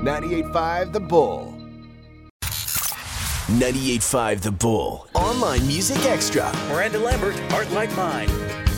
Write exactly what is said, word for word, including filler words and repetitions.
ninety-eight point five The Bull. ninety-eight point five The Bull. Online Music Extra. Miranda Lambert, Heart Like Mine.